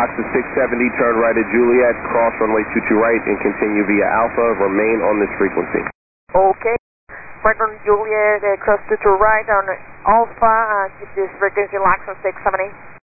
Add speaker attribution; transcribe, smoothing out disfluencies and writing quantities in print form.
Speaker 1: Oxford 670, turn right at Juliet, cross runway 22 right, and continue via Alpha. Remain on this frequency.
Speaker 2: Okay. Right on Juliet, cross 22 right on Alpha, keep this frequency locked on 670.